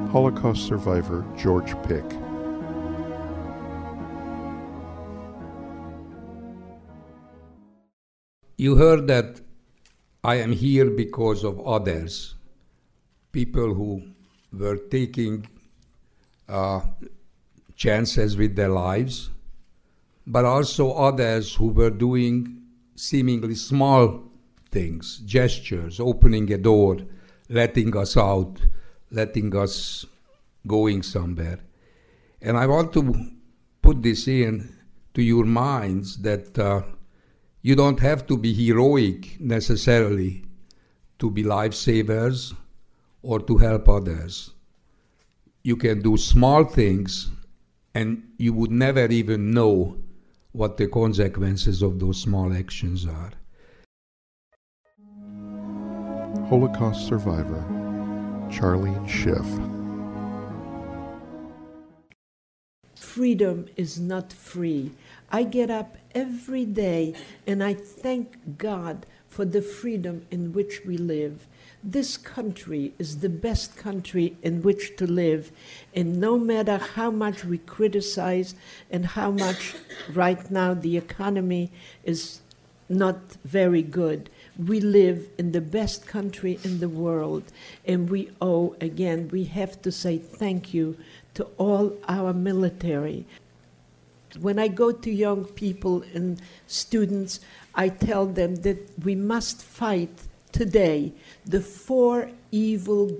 Holocaust survivor George Pick. You heard that I am here because of others, people who were taking chances with their lives, but also others who were doing seemingly small things, gestures, opening a door, letting us out, letting us going somewhere. And I want to put this in to your minds that you don't have to be heroic necessarily to be lifesavers or to help others. You can do small things and you would never even know what the consequences of those small actions are. Holocaust survivor Charlene Schiff. Freedom is not free. I get up every day and I thank God for the freedom in which we live. This country is the best country in which to live, and no matter how much we criticize and how much right now the economy is not very good, we live in the best country in the world, and we have to say thank you to all our military. When I go to young people and students, I tell them that we must fight today the four evil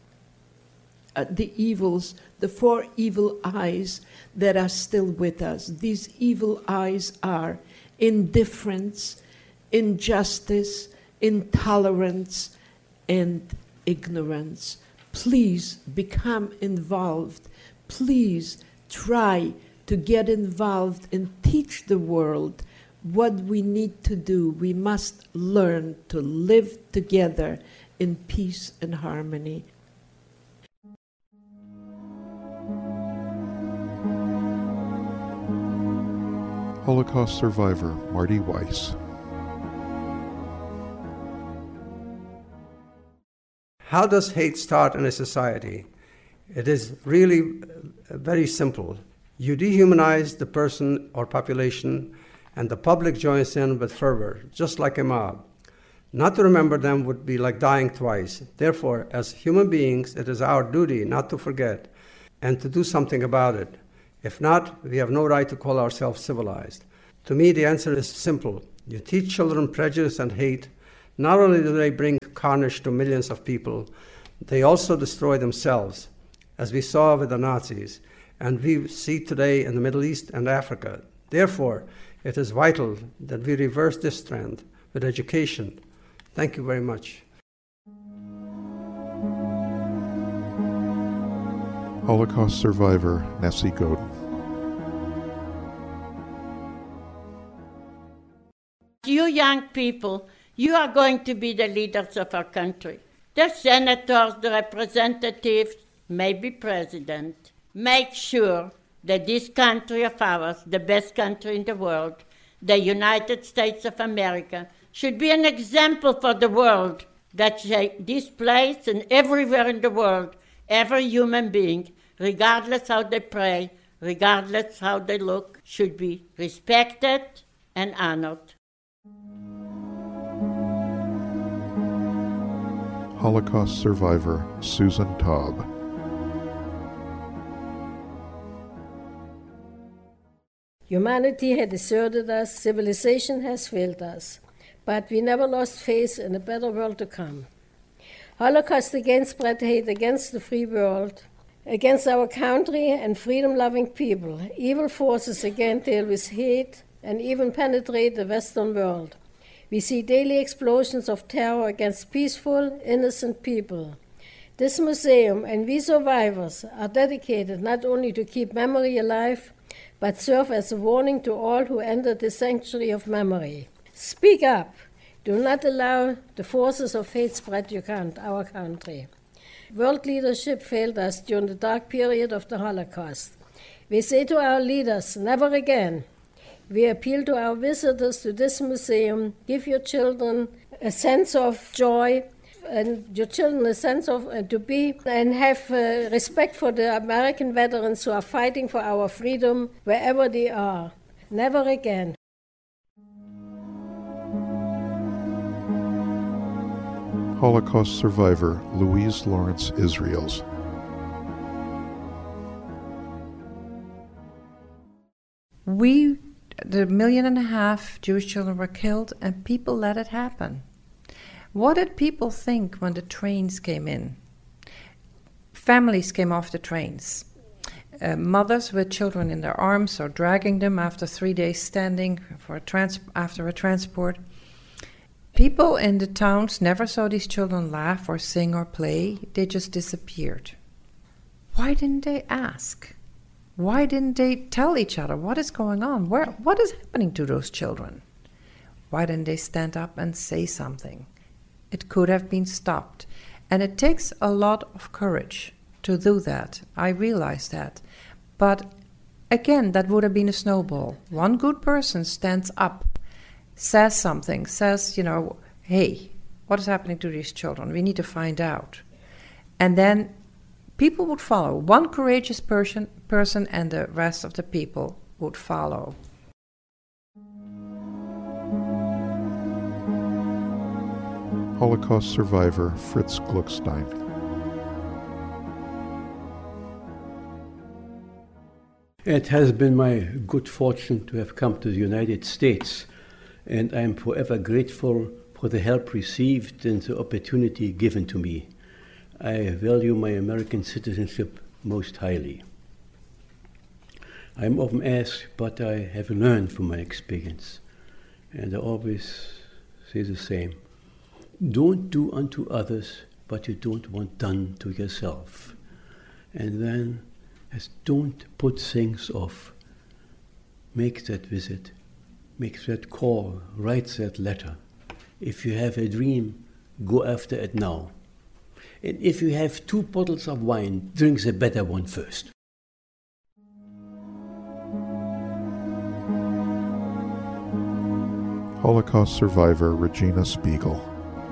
eyes that are still with us. These evil eyes are indifference, injustice, intolerance, and ignorance. Please become involved. Please try to get involved and teach the world what we need to do. We must learn to live together in peace and harmony. Holocaust survivor Marty Weiss. How does hate start in a society? It is really very simple. You dehumanize the person or population, and the public joins in with fervor, just like a mob. Not to remember them would be like dying twice. Therefore, as human beings, it is our duty not to forget and to do something about it. If not, we have no right to call ourselves civilized. To me, the answer is simple. You teach children prejudice and hate. Not only do they bring carnage to millions of people, they also destroy themselves, as we saw with the Nazis, and we see today in the Middle East and Africa. Therefore, it is vital that we reverse this trend with education. Thank you very much. Holocaust survivor Nessie Godin. You young people, you are going to be the leaders of our country. The senators, the representatives, maybe president. Make sure that this country of ours, the best country in the world, the United States of America, should be an example for the world that this place and everywhere in the world, every human being, regardless how they pray, regardless how they look, should be respected and honored. Holocaust survivor Susan Taub. Humanity had deserted us, civilization has failed us, but we never lost faith in a better world to come. Holocaust again spread hate against the free world, against our country and freedom-loving people. Evil forces again deal with hate and even penetrate the Western world. We see daily explosions of terror against peaceful, innocent people. This museum and we survivors are dedicated not only to keep memory alive, but serve as a warning to all who enter the sanctuary of memory. Speak up. Do not allow the forces of hate spread our country. World leadership failed us during the dark period of the Holocaust. We say to our leaders, never again. We appeal to our visitors to this museum, give your children a sense of joy, and your children a sense of to be and have respect for the American veterans who are fighting for our freedom wherever they are. Never again. Holocaust survivor Louise Lawrence Israels. The 1.5 million Jewish children were killed, and people let it happen. What did people think when the trains came in? Families came off the trains. Mothers with children in their arms or dragging them after 3 days standing after a transport. People in the towns never saw these children laugh or sing or play. They just disappeared. Why didn't they ask? Why didn't they tell each other what is going on? What is happening to those children? Why didn't they stand up and say something? It could have been stopped. And it takes a lot of courage to do that. I realize that. But again, that would have been a snowball. One good person stands up, says something, says, hey, what is happening to these children? We need to find out. And then people would follow. One courageous person and the rest of the people would follow. Holocaust survivor Fritz Gluckstein. It has been my good fortune to have come to the United States, and I am forever grateful for the help received and the opportunity given to me. I value my American citizenship most highly. I am often asked what I have learned from my experience, and I always say the same. Don't do unto others what you don't want done to yourself. And then, don't put things off. Make that visit, make that call, write that letter. If you have a dream, go after it now. And if you have 2 bottles of wine, drink the better one first. Holocaust survivor Regina Spiegel.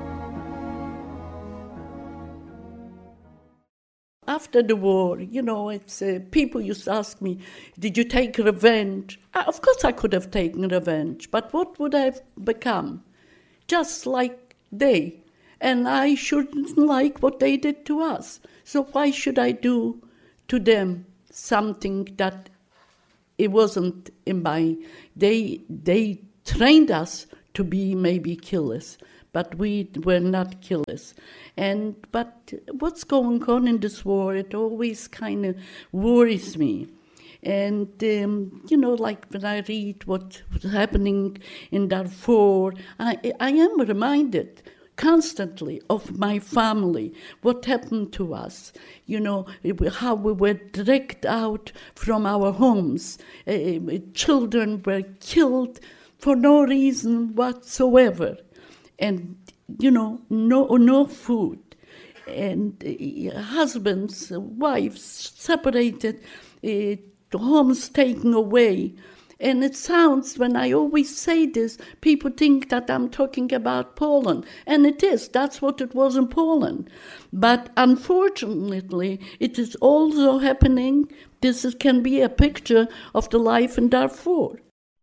After the war, it's people used to ask me, did you take revenge? Of course I could have taken revenge, but what would I have become? Just like they. And I shouldn't like what they did to us. So why should I do to them something that it wasn't in my... They trained us to be maybe killers, but we were not killers. But what's going on in this war, it always kind of worries me. And, like when I read what's happening in Darfur, I am reminded constantly of my family, what happened to us, how we were dragged out from our homes. Children were killed for no reason whatsoever. And, no food. And husbands, wives separated, homes taken away. And it sounds, when I always say this, people think that I'm talking about Poland. And it is, that's what it was in Poland. But unfortunately, it is also happening, can be a picture of the life in Darfur.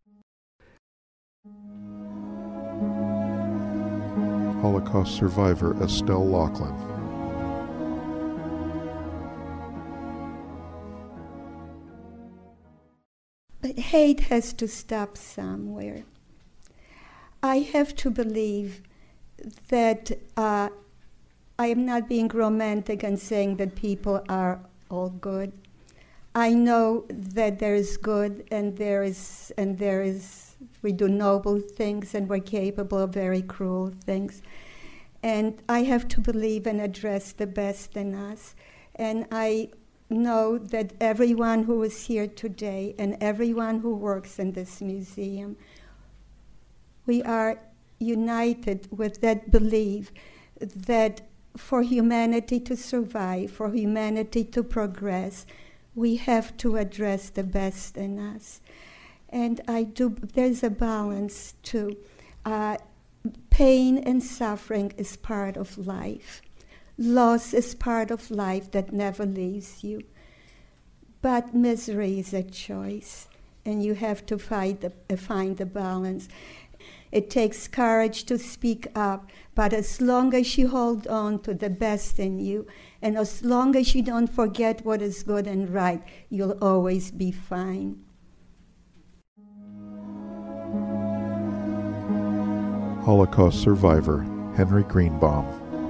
Holocaust survivor Estelle Laughlin. But hate has to stop somewhere. I have to believe that I am not being romantic and saying that people are all good. I know that there is good and there is we do noble things and we're capable of very cruel things. And I have to believe and address the best in us. And I know that everyone who is here today and everyone who works in this museum, we are united with that belief that for humanity to survive, for humanity to progress, we have to address the best in us. And there's a balance too. pain and suffering is part of life. Loss is part of life that never leaves you. But misery is a choice, and you have to find the balance. It takes courage to speak up, but as long as you hold on to the best in you, and as long as you don't forget what is good and right, you'll always be fine. Holocaust survivor Henry Greenbaum.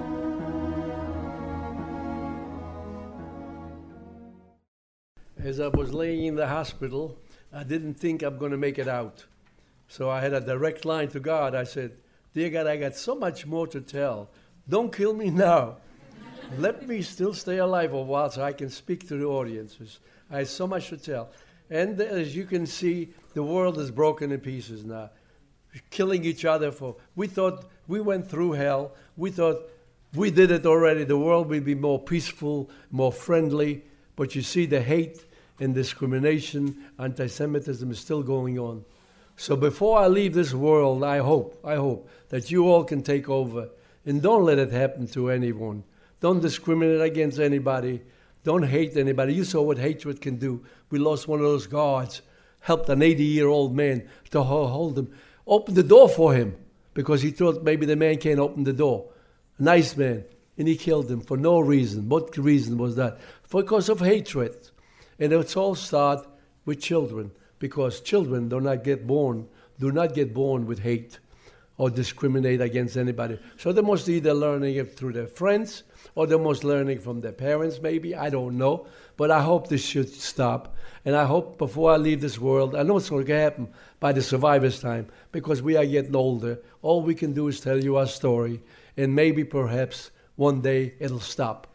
As I was laying in the hospital, I didn't think I'm going to make it out. So I had a direct line to God. I said, "Dear God, I got so much more to tell. Don't kill me now. Let me still stay alive a while so I can speak to the audiences. I had so much to tell." And as you can see, the world is broken in pieces now. Killing each other we thought we went through hell. We thought we did it already. The world will be more peaceful, more friendly. But you see the hate and discrimination, anti-Semitism is still going on. So before I leave this world, I hope that you all can take over and don't let it happen to anyone. Don't discriminate against anybody. Don't hate anybody. You saw what hatred can do. We lost one of those guards, helped an 80-year-old man to hold him, open the door for him because he thought maybe the man can't open the door. A nice man. And he killed him for no reason. What reason was that? Because of hatred. And it's all start with children, because children do not get born with hate or discriminate against anybody. So they must either learning it through their friends or they must learning from their parents maybe, I don't know. But I hope this should stop. And I hope before I leave this world, I know it's going to happen by the survivor's time, because we are getting older. All we can do is tell you our story, and maybe perhaps one day it'll stop.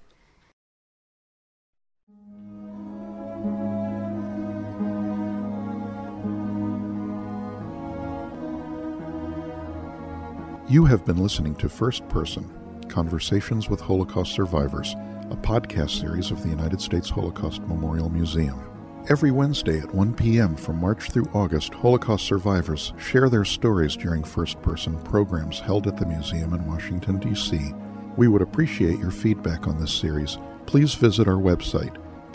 You have been listening to First Person, Conversations with Holocaust Survivors, a podcast series of the United States Holocaust Memorial Museum. Every Wednesday at 1 p.m. from March through August, Holocaust survivors share their stories during first-person programs held at the museum in Washington, D.C. We would appreciate your feedback on this series. Please visit our website,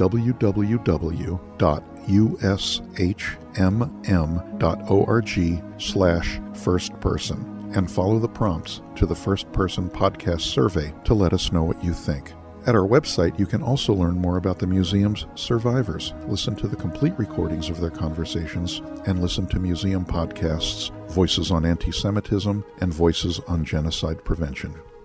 www.ushmm.org/firstperson, and follow the prompts to the First Person Podcast Survey to let us know what you think. At our website, you can also learn more about the museum's survivors, listen to the complete recordings of their conversations, and listen to museum podcasts, Voices on Anti-Semitism and Voices on Genocide Prevention.